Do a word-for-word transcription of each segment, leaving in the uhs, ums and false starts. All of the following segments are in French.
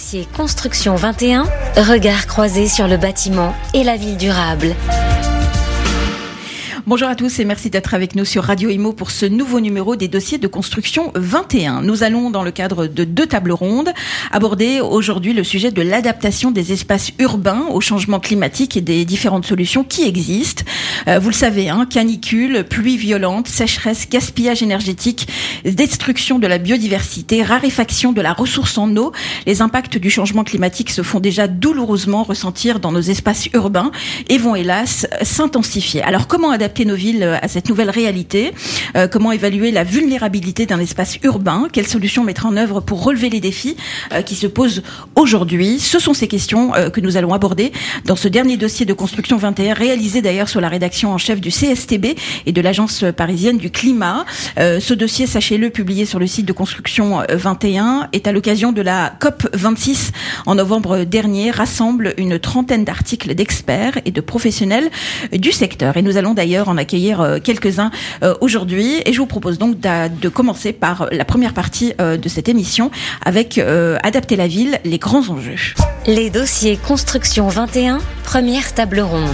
Dossier Construction vingt et un, regard croisé sur le bâtiment et la ville durable. Bonjour à tous et merci d'être avec nous sur Radio Imo pour ce nouveau numéro des dossiers de construction vingt et un. Nous allons, dans le cadre de deux tables rondes, aborder aujourd'hui le sujet de l'adaptation des espaces urbains au changement climatique et des différentes solutions qui existent. Euh, vous le savez, hein, canicule, pluie violente, sécheresse, gaspillage énergétique, destruction de la biodiversité, raréfaction de la ressource en eau. Les impacts du changement climatique se font déjà douloureusement ressentir dans nos espaces urbains et vont hélas s'intensifier. Alors comment adapter nos villes à cette nouvelle réalité, euh, comment évaluer la vulnérabilité d'un espace urbain, quelles solutions mettre en œuvre pour relever les défis euh, qui se posent aujourd'hui. Ce sont ces questions euh, que nous allons aborder dans ce dernier dossier de construction vingt et un, réalisé d'ailleurs sur la rédaction en chef du C S T B et de l'Agence parisienne du climat. Euh, ce dossier, sachez-le, publié sur le site de construction vingt et un, est à l'occasion de la C O P vingt-six en novembre dernier, rassemble une trentaine d'articles d'experts et de professionnels du secteur. Et nous allons d'ailleurs en accueillir quelques-uns aujourd'hui. Et je vous propose donc de commencer par la première partie de cette émission avec euh, Adapter la ville, les grands enjeux. Les dossiers Construction vingt et un, première table ronde.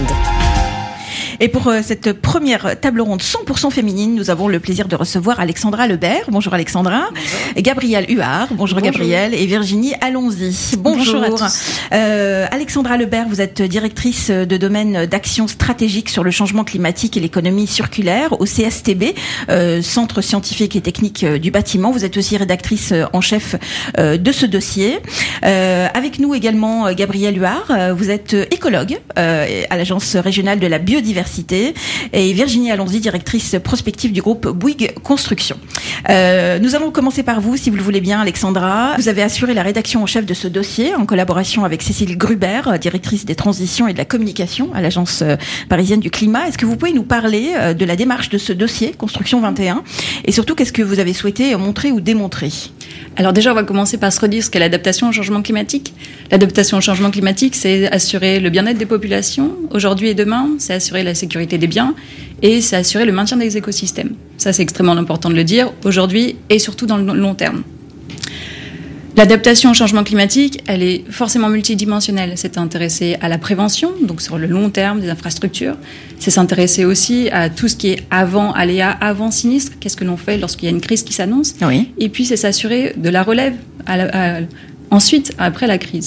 Et pour euh, cette première table ronde cent pour cent féminine, nous avons le plaisir de recevoir Alexandra Lebert. Bonjour Alexandra. Bonjour. Gabrielle Huard. Bonjour, Bonjour Gabrielle. Et Virginie Allons-y. Bonjour. Bonjour à tous. Euh, Alexandra Lebert, vous êtes directrice de domaine d'action stratégique sur le changement climatique et l'économie circulaire au C S T B, euh, Centre scientifique et technique du bâtiment. Vous êtes aussi rédactrice en chef euh, de ce dossier. Euh, avec nous également Gabrielle Huard. Vous êtes écologue euh, à l'Agence régionale de la biodiversité. Et Virginie Allons-y, directrice prospective du groupe Bouygues Construction. Euh, nous allons commencer par vous, si vous le voulez bien, Alexandra. Vous avez assuré la rédaction en chef de ce dossier en collaboration avec Cécile Gruber, directrice des transitions et de la communication à l'Agence parisienne du climat. Est-ce que vous pouvez nous parler de la démarche de ce dossier, Construction vingt et un, et surtout qu'est-ce que vous avez souhaité montrer ou démontrer ? Alors déjà, on va commencer par se redire ce qu'est l'adaptation au changement climatique. L'adaptation au changement climatique, c'est assurer le bien-être des populations aujourd'hui et demain, c'est assurer la sécurité des biens et c'est assurer le maintien des écosystèmes. Ça, c'est extrêmement important de le dire aujourd'hui et surtout dans le long terme. L'adaptation au changement climatique, elle est forcément multidimensionnelle. C'est intéresser à la prévention, donc sur le long terme des infrastructures. C'est s'intéresser aussi à tout ce qui est avant aléa, avant sinistre. Qu'est-ce que l'on fait lorsqu'il y a une crise qui s'annonce ? Oui. Et puis, c'est s'assurer de la relève à la, à, ensuite, après la crise.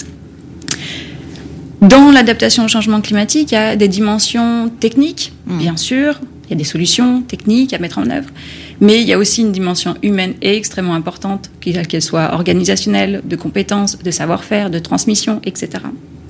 Dans l'adaptation au changement climatique, il y a des dimensions techniques, mmh. bien sûr. Il y a des solutions techniques à mettre en œuvre. Mais il y a aussi une dimension humaine et extrêmement importante, qu'elle soit organisationnelle, de compétences, de savoir-faire, de transmission, et cetera.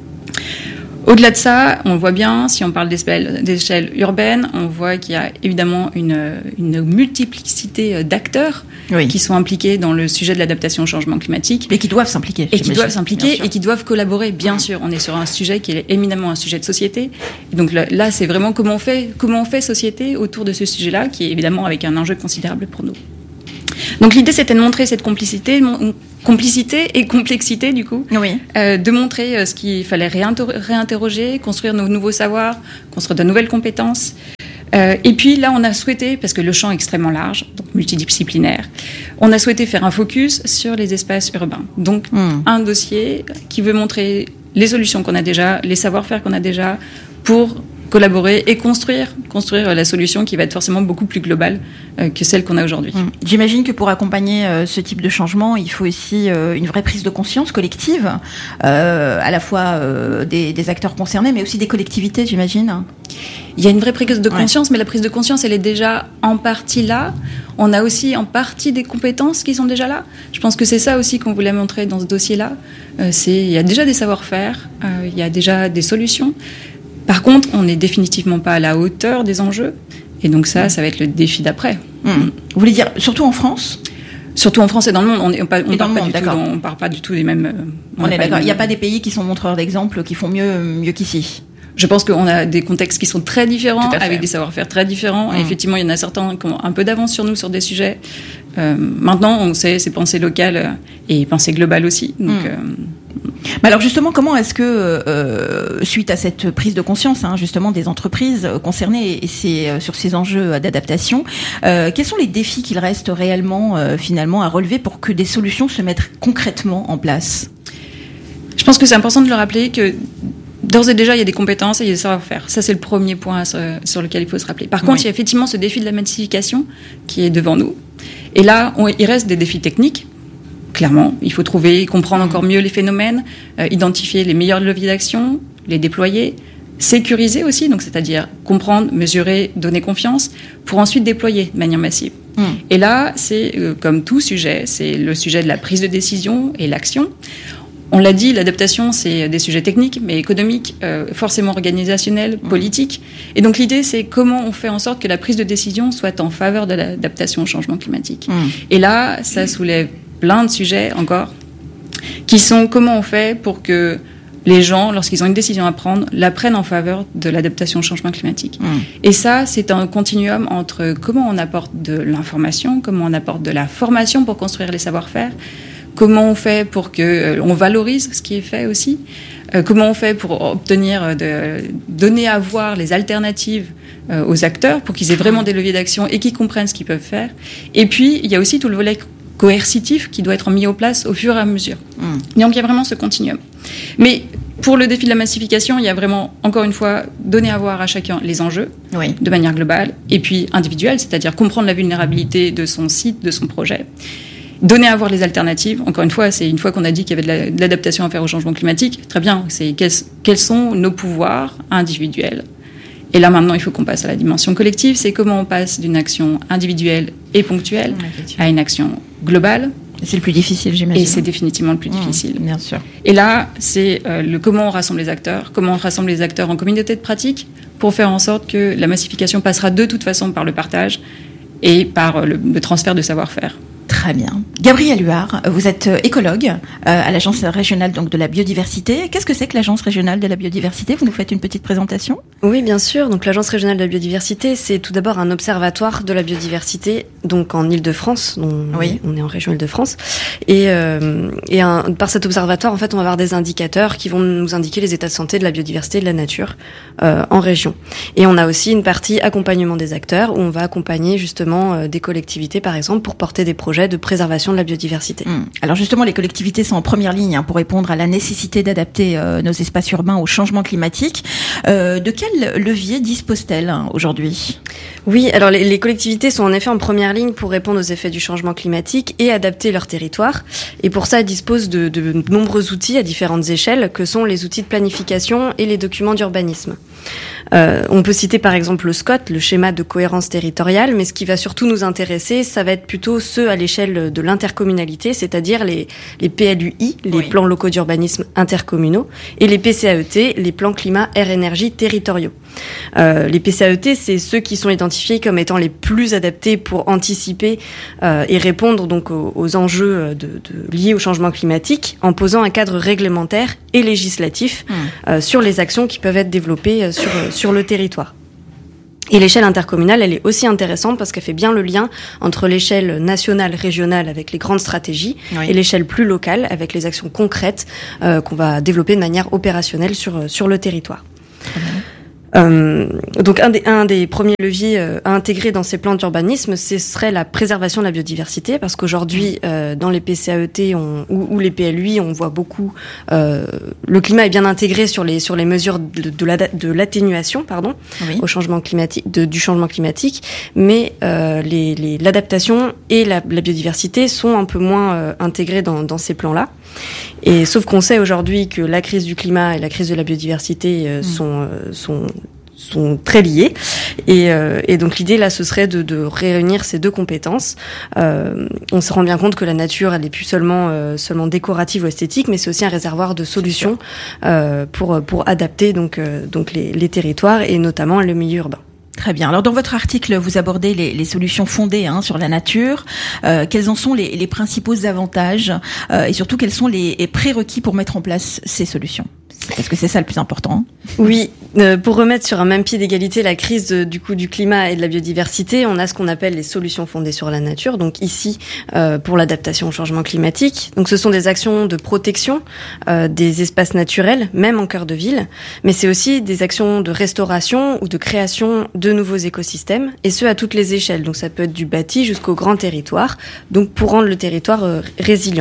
Au-delà de ça, on voit bien, si on parle d'échelle, d'échelle urbaine, on voit qu'il y a évidemment une, une multiplicité d'acteurs oui. qui sont impliqués dans le sujet de l'adaptation au changement climatique. Et qui doivent s'impliquer. Et qui doivent s'impliquer et qui doivent collaborer, bien sûr. On est sur un sujet qui est éminemment un sujet de société. Et donc là, là, c'est vraiment comment on fait, comment on fait société autour de ce sujet-là, qui est évidemment avec un enjeu considérable pour nous. Donc l'idée, c'était de montrer cette complicité, complicité et complexité, du coup, oui. euh, de montrer euh, ce qu'il fallait réinter- réinterroger, construire nos nouveaux savoirs, construire de nouvelles compétences. Euh, et puis là, on a souhaité, parce que le champ est extrêmement large, donc multidisciplinaire, on a souhaité faire un focus sur les espaces urbains. Donc mmh. un dossier qui veut montrer les solutions qu'on a déjà, les savoir-faire qu'on a déjà, pour collaborer et construire, construire la solution qui va être forcément beaucoup plus globale euh, que celle qu'on a aujourd'hui. Mmh. J'imagine que pour accompagner euh, ce type de changement, il faut aussi euh, une vraie prise de conscience collective, euh, à la fois euh, des, des acteurs concernés, mais aussi des collectivités, j'imagine. Il y a une vraie prise de conscience, ouais. mais la prise de conscience, elle est déjà en partie là. On a aussi en partie des compétences qui sont déjà là. Je pense que c'est ça aussi qu'on voulait montrer dans ce dossier-là. Euh, c'est, il y a déjà des savoir-faire, euh, il y a déjà des solutions. Par contre, on n'est définitivement pas à la hauteur des enjeux. Et donc ça, ça va être le défi d'après. Mmh. Vous voulez dire, surtout en France ? Surtout en France et dans le monde. On ne part, on part, monde, part pas du tout des mêmes... On, on est d'accord. Il n'y a pas des pays qui sont montreurs d'exemple, qui font mieux, mieux qu'ici. Je pense qu'on a des contextes qui sont très différents, avec des savoir-faire très différents. Mmh. Et effectivement, il y en a certains qui ont un peu d'avance sur nous sur des sujets. Euh, maintenant, on sait, c'est penser local et penser global aussi. Donc... Mmh. Euh, Mais alors justement, comment est-ce que, euh, suite à cette prise de conscience hein, justement des entreprises concernées et ces, sur ces enjeux d'adaptation, euh, quels sont les défis qu'il reste réellement euh, finalement à relever pour que des solutions se mettent concrètement en place ? Je pense que c'est important de le rappeler que d'ores et déjà, il y a des compétences et il y a des savoir-faire. Ça, c'est le premier point sur, sur lequel il faut se rappeler. Par oui. contre, il y a effectivement ce défi de la massification qui est devant nous. Et là, on, il reste des défis techniques. Clairement, il faut trouver, comprendre encore mieux les phénomènes, euh, identifier les meilleurs leviers d'action, les déployer, sécuriser aussi, donc c'est-à-dire comprendre, mesurer, donner confiance, pour ensuite déployer de manière massive. Mmh. Et là, c'est euh, comme tout sujet, c'est le sujet de la prise de décision et l'action. On l'a dit, l'adaptation, c'est des sujets techniques, mais économiques, euh, forcément organisationnels, mmh. politiques. Et donc l'idée, c'est comment on fait en sorte que la prise de décision soit en faveur de l'adaptation au changement climatique. Mmh. Et là, ça soulève plein de sujets encore, qui sont comment on fait pour que les gens, lorsqu'ils ont une décision à prendre, la prennent en faveur de l'adaptation au changement climatique. Mmh. Et ça, c'est un continuum entre comment on apporte de l'information, comment on apporte de la formation pour construire les savoir-faire, comment on fait pour que euh, on valorise ce qui est fait aussi, euh, comment on fait pour obtenir, de, donner à voir les alternatives euh, aux acteurs pour qu'ils aient vraiment des leviers d'action et qu'ils comprennent ce qu'ils peuvent faire. Et puis, il y a aussi tout le volet coercitif qui doit être mis en place au fur et à mesure. Mmh. Donc, il y a vraiment ce continuum. Mais pour le défi de la massification, il y a vraiment, encore une fois, donner à voir à chacun les enjeux oui. de manière globale et puis individuelle, c'est-à-dire comprendre la vulnérabilité de son site, de son projet. Donner à voir les alternatives. Encore une fois, c'est une fois qu'on a dit qu'il y avait de, la, de l'adaptation à faire au changement climatique. Très bien. C'est quels, quels sont nos pouvoirs individuels. Et là, maintenant, il faut qu'on passe à la dimension collective. C'est comment on passe d'une action individuelle et ponctuelle ouais, à une action globale. C'est le plus difficile, j'imagine. Et c'est définitivement le plus mmh, difficile. Bien sûr. Et là, c'est euh, le comment on rassemble les acteurs, comment on rassemble les acteurs en communauté de pratique pour faire en sorte que la massification passera de toute façon par le partage et par le, le transfert de savoir-faire. Très bien. Gabrielle Huard, vous êtes écologue euh, à l'Agence régionale donc, de la biodiversité. Qu'est-ce que c'est que l'Agence régionale de la biodiversité ? Vous nous faites une petite présentation ? Oui, bien sûr. Donc, l'Agence régionale de la biodiversité, c'est tout d'abord un observatoire de la biodiversité, donc en Île-de-France. Oui. On est en région Île-de-France. Et, euh, et un, par cet observatoire, en fait, on va avoir des indicateurs qui vont nous indiquer les états de santé de la biodiversité et de la nature euh, en région. Et on a aussi une partie accompagnement des acteurs où on va accompagner justement euh, des collectivités, par exemple, pour porter des projets de préservation de la biodiversité. Mmh. Alors justement, les collectivités sont en première ligne hein, pour répondre à la nécessité d'adapter euh, nos espaces urbains au changement climatique. Euh, de quel levier disposent-elles hein, aujourd'hui ? Oui, alors les, les collectivités sont en effet en première ligne pour répondre aux effets du changement climatique et adapter leur territoire. Et pour ça, elles disposent de, de nombreux outils à différentes échelles, que sont les outils de planification et les documents d'urbanisme. Euh, on peut citer par exemple le S C O T, le schéma de cohérence territoriale, mais ce qui va surtout nous intéresser, ça va être plutôt ceux à l'échelle de l'intercommunalité, c'est-à-dire les, les P L U I, les oui. plans locaux d'urbanisme intercommunaux, et les P C A E T, les plans climat air énergie territoriaux. Euh, les P C A E T, c'est ceux qui sont identifiés comme étant les plus adaptés pour anticiper euh, et répondre donc aux, aux enjeux de, de, liés au changement climatique, en posant un cadre réglementaire et législatif mmh. euh, sur les actions qui peuvent être développées sur, sur le territoire. Et l'échelle intercommunale, elle est aussi intéressante parce qu'elle fait bien le lien entre l'échelle nationale, régionale avec les grandes stratégies oui. et l'échelle plus locale avec les actions concrètes euh, qu'on va développer de manière opérationnelle sur, sur le territoire. Mmh. Euh, donc un des, un des premiers leviers euh, à intégrer dans ces plans d'urbanisme, ce serait la préservation de la biodiversité, parce qu'aujourd'hui, euh, dans les P C A E T on, ou, ou les P L U I, on voit beaucoup, euh, le climat est bien intégré sur les, sur les mesures de, de, la, de l'atténuation pardon, oui. au changement climatique, de, du changement climatique, mais euh, les, les, l'adaptation et la, la biodiversité sont un peu moins euh, intégrés dans, dans ces plans-là. Et sauf qu'on sait aujourd'hui que la crise du climat et la crise de la biodiversité euh, mmh. sont, euh, sont sont très liés et, euh, et donc l'idée là ce serait de, de réunir ces deux compétences. Euh, on se rend bien compte que la nature elle est plus seulement euh, seulement décorative ou esthétique, mais c'est aussi un réservoir de solutions euh, pour pour adapter donc euh, donc les, les territoires et notamment le milieu urbain. Très bien. Alors dans votre article, vous abordez les, les solutions fondées hein, sur la nature. Euh, quels en sont les, les principaux avantages euh, et surtout quels sont les, les prérequis pour mettre en place ces solutions ? Est-ce que c'est ça le plus important ? Oui, euh, pour remettre sur un même pied d'égalité la crise de, du coup du climat et de la biodiversité, on a ce qu'on appelle les solutions fondées sur la nature. Donc ici, euh, pour l'adaptation au changement climatique. Donc ce sont des actions de protection euh, des espaces naturels, même en cœur de ville, mais c'est aussi des actions de restauration ou de création de nouveaux écosystèmes, et ce à toutes les échelles. Donc ça peut être du bâti jusqu'au grand territoire, donc pour rendre le territoire euh, résilient.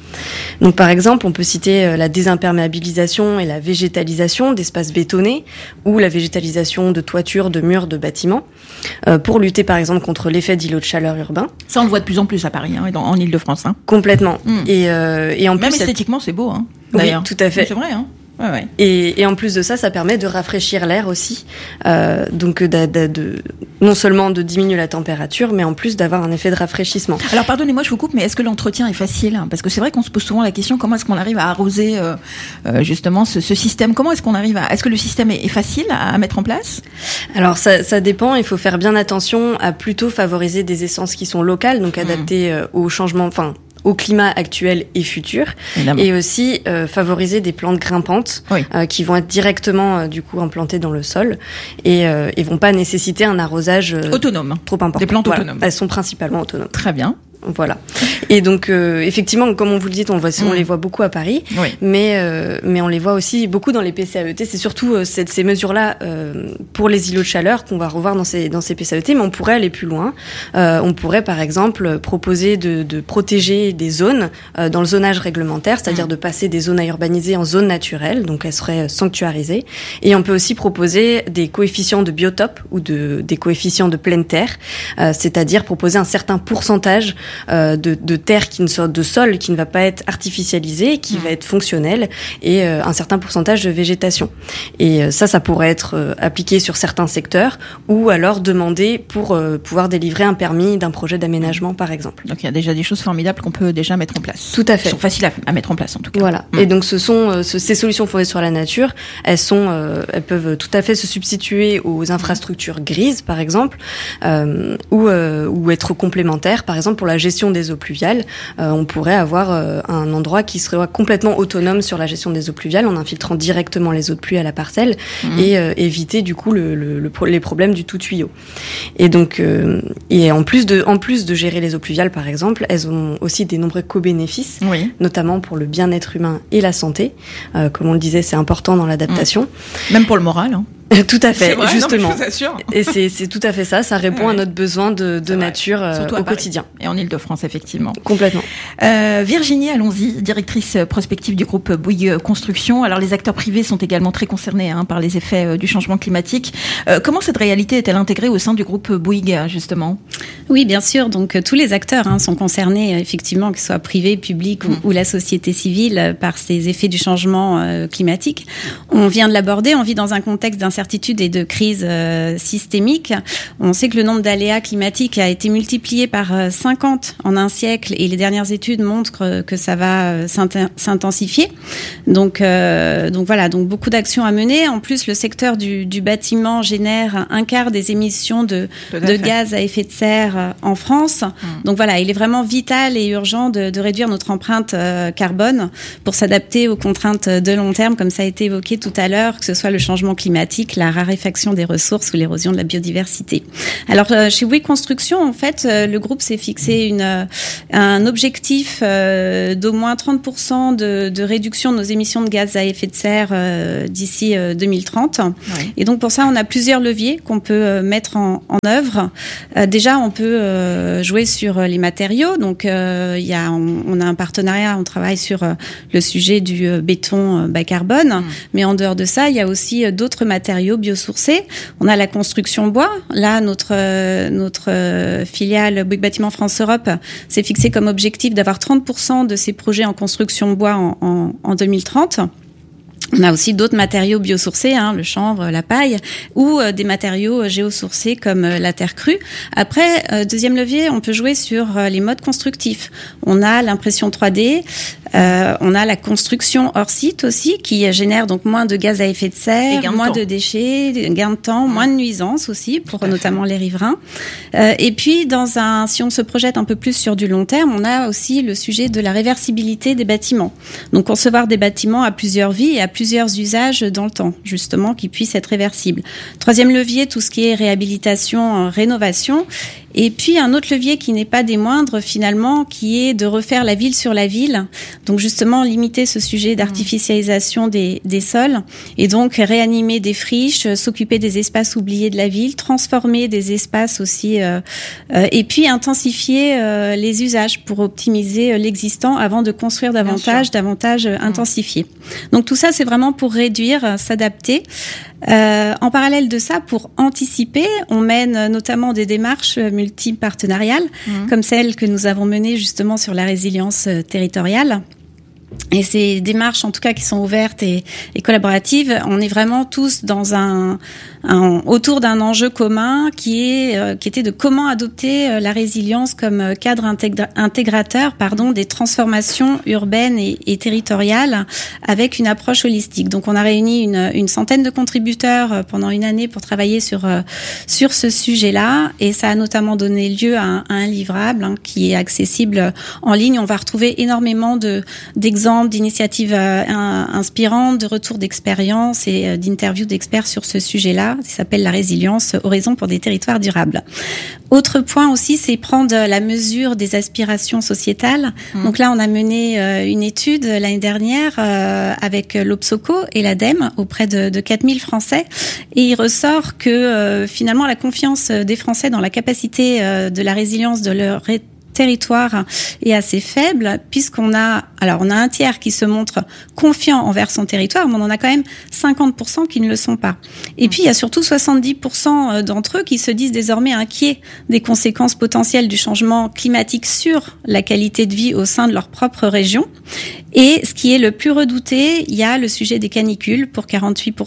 Donc par exemple, on peut citer la désimperméabilisation et la végétalisation d'espaces bétonnés ou la végétalisation de toitures, de murs, de bâtiments euh, pour lutter par exemple contre l'effet d'îlots de chaleur urbains. Ça on le voit de plus en plus à Paris hein, et dans, en Île-de-France. Hein. Complètement. Mmh. Et, euh, et en Même plus, esthétiquement c'est beau. Hein, d'ailleurs. Oui, tout à fait. C'est vrai. Hein. Ouais, ouais. Et, et en plus de ça, ça permet de rafraîchir l'air aussi, euh, donc de, de, de, non seulement de diminuer la température, mais en plus d'avoir un effet de rafraîchissement. Alors pardonnez-moi, je vous coupe, mais est-ce que l'entretien est facile ? Parce que c'est vrai qu'on se pose souvent la question, comment est-ce qu'on arrive à arroser euh, euh, justement ce, ce système ? Comment est-ce qu'on arrive à... Est-ce que le système est, est facile à, à mettre en place ? Alors ça, ça dépend, il faut faire bien attention à plutôt favoriser des essences qui sont locales, donc adaptées mmh. au changement... Enfin, au climat actuel et futur, évidemment. Et aussi euh, favoriser des plantes grimpantes oui. euh, qui vont être directement euh, du coup implantées dans le sol et, euh, et vont pas nécessiter un arrosage euh, autonome trop important. Des plantes voilà. autonomes. Elles sont principalement autonomes. Très bien. Voilà. Et donc euh, effectivement, comme on vous le dit, on, voit, on mmh. les voit beaucoup à Paris, oui. mais euh, mais on les voit aussi beaucoup dans les P C A E T. C'est surtout euh, cette, ces mesures-là euh, pour les îlots de chaleur qu'on va revoir dans ces dans ces P C A E T, mais on pourrait aller plus loin. Euh, on pourrait par exemple proposer de, de protéger des zones euh, dans le zonage réglementaire, c'est-à-dire mmh. de passer des zones à urbaniser en zones naturelles, donc elles seraient sanctuarisées. Et on peut aussi proposer des coefficients de biotope ou de des coefficients de pleine terre, euh, c'est-à-dire proposer un certain pourcentage Euh, de, de terre qui ne soit de sol qui ne va pas être artificialisé, qui mmh. va être fonctionnel et euh, un certain pourcentage de végétation. Et euh, ça, ça pourrait être euh, appliqué sur certains secteurs ou alors demandé pour euh, pouvoir délivrer un permis d'un projet d'aménagement, par exemple. Donc il y a déjà des choses formidables qu'on peut déjà mettre en place. Tout à fait. Qui sont faciles à, à mettre en place en tout cas. Voilà. Mmh. Et donc ce sont euh, ce, ces solutions fondées sur la nature, elles sont, euh, elles peuvent tout à fait se substituer aux infrastructures grises, par exemple, euh, ou euh, ou être complémentaires, par exemple pour la gestion des eaux pluviales, euh, on pourrait avoir euh, un endroit qui serait complètement autonome sur la gestion des eaux pluviales en infiltrant directement les eaux de pluie à la parcelle mmh. et euh, éviter du coup le, le, le, les problèmes du tout tuyau. Et donc, euh, et en plus de, en plus de gérer les eaux pluviales par exemple, elles ont aussi des nombreux co-bénéfices, oui. notamment pour le bien-être humain et la santé. Euh, comme on le disait, c'est important dans l'adaptation. Mmh. Même pour le moral. Hein. Tout à fait, vrai, justement. Non, mais je vous assure. Et c'est, c'est tout à fait ça. Ça répond ouais. à notre besoin de, de nature euh, au quotidien. Et en Île-de-France, effectivement. Complètement. Euh, Virginie, allons-y, directrice prospective du groupe Bouygues Construction. Alors, les acteurs privés sont également très concernés hein, par les effets euh, du changement climatique. Euh, comment cette réalité est-elle intégrée au sein du groupe Bouygues, justement ? Oui, bien sûr. Donc, euh, tous les acteurs hein, sont concernés, effectivement, que ce soit privé, public mmh. ou, ou la société civile, euh, par ces effets du changement euh, climatique. On vient de l'aborder. On vit dans un contexte d'incertitude et de crise crise euh, systémique. On sait que le nombre d'aléas climatiques a été multiplié par euh, cinquante en un siècle et les dernières études montrent euh, que ça va euh, s'intensifier. Donc, euh, donc voilà, donc beaucoup d'actions à mener. En plus, le secteur du, du bâtiment génère un quart des émissions de, de gaz à effet de serre euh, en France. Mmh. Donc voilà, il est vraiment vital et urgent de, de réduire notre empreinte euh, carbone pour s'adapter aux contraintes de long terme, comme ça a été évoqué tout à l'heure, que ce soit le changement climatique, la raréfaction des ressources ou l'érosion de la biodiversité. Alors euh, chez Bouygues Construction, en fait, euh, le groupe s'est fixé une, euh, un objectif euh, d'au moins trente pour cent de, de réduction de nos émissions de gaz à effet de serre euh, d'ici euh, deux mille trente. Oui. Et donc pour ça, on a plusieurs leviers qu'on peut euh, mettre en, en œuvre. Euh, déjà, on peut euh, jouer sur les matériaux. Donc euh, il y a, on, on a un partenariat, on travaille sur euh, le sujet du euh, béton euh, bas carbone. Mmh. Mais en dehors de ça, il y a aussi euh, d'autres matériaux biosourcés. On a la construction bois. Là, notre notre filiale Bouygues Bâtiment France Europe s'est fixé comme objectif d'avoir trente pour cent de ses projets en construction bois en, en, en deux mille trente. On a aussi d'autres matériaux biosourcés, hein, le chanvre, la paille, ou euh, des matériaux géosourcés comme euh, la terre crue. Après, euh, deuxième levier, on peut jouer sur euh, les modes constructifs. On a l'impression trois D, euh, on a la construction hors site aussi, qui génère donc moins de gaz à effet de serre, de moins temps. de déchets, gain de temps, mmh. moins de nuisances aussi, pour notamment les riverains. Euh, et puis, dans un, si on se projette un peu plus sur du long terme, on a aussi le sujet de la réversibilité des bâtiments. Donc, concevoir des bâtiments à plusieurs vies et à plusieurs usages dans le temps, justement, qui puissent être réversibles. Troisième levier, tout ce qui est réhabilitation, euh, rénovation. Et puis un autre levier qui n'est pas des moindres finalement, qui est de refaire la ville sur la ville. Donc justement limiter ce sujet d'artificialisation des, des sols et donc réanimer des friches, s'occuper des espaces oubliés de la ville, transformer des espaces aussi euh, euh, et puis intensifier euh, les usages pour optimiser l'existant avant de construire davantage, davantage euh, intensifier. Donc tout ça c'est vraiment pour réduire, s'adapter. Euh, en parallèle de ça, pour anticiper, on mène notamment des démarches multipartenariales, mmh. comme celle que nous avons menée justement sur la résilience territoriale. Et ces démarches, en tout cas, qui sont ouvertes et, et collaboratives, on est vraiment tous dans un, un autour d'un enjeu commun qui est euh, qui était de comment adopter euh, la résilience comme cadre intégra- intégrateur, pardon, des transformations urbaines et, et territoriales avec une approche holistique. Donc, on a réuni une, une centaine de contributeurs pendant une année pour travailler sur euh, sur ce sujet-là, et ça a notamment donné lieu à un, à un livrable hein, qui est accessible en ligne. On va retrouver énormément de d'exemples, d'initiatives euh, inspirantes, de retours d'expérience et euh, d'interviews d'experts sur ce sujet-là. Ça s'appelle la résilience, horizon pour des territoires durables. Autre point aussi, c'est prendre la mesure des aspirations sociétales. Mmh. Donc là, on a mené euh, une étude l'année dernière euh, avec l'Obsoco et l'ADEME auprès de, de quatre mille Français, et il ressort que euh, finalement la confiance des Français dans la capacité euh, de la résilience de leur ré- territoire est assez faible, puisqu'on a, alors on a un tiers qui se montre confiant envers son territoire, mais on en a quand même cinquante pour cent qui ne le sont pas. Et puis il y a surtout soixante-dix pour cent d'entre eux qui se disent désormais inquiets des conséquences potentielles du changement climatique sur la qualité de vie au sein de leur propre région. Et ce qui est le plus redouté, il y a le sujet des canicules pour quarante-huit pour